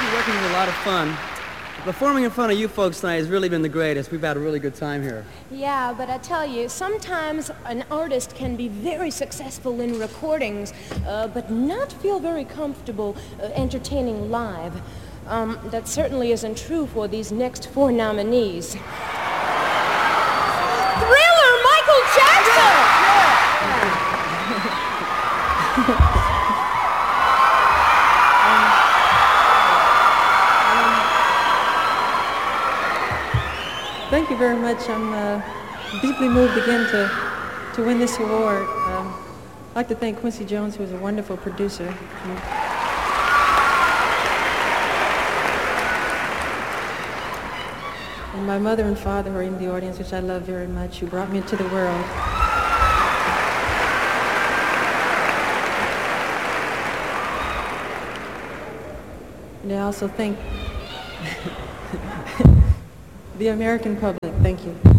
Working is a lot of fun. Performing in front of you folks tonight has really been the greatest. We've had a really good time here. Yeah, but I tell you, sometimes an artist can be very successful in recordings, but not feel very comfortable entertaining live. That certainly isn't true for these next 4 nominees. Thriller, Michael Jackson! Thank you very much. I'm deeply moved again to win this award. I'd like to thank Quincy Jones, who was a wonderful producer. And my mother and father who are in the audience, which I love very much, who brought me into the world. And I also thank the American public. Thank you.